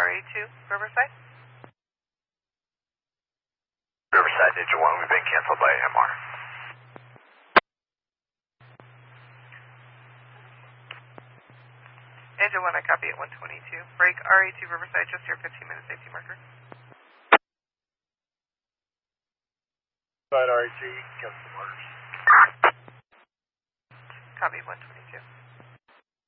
RA2, Riverside. Riverside, Ninja 1, we've been canceled by MR. Ninja 1, I copy at 122. Break RA2, Riverside, just your 15-minute safety marker. Riverside, RA2, cancel orders. Copy 122.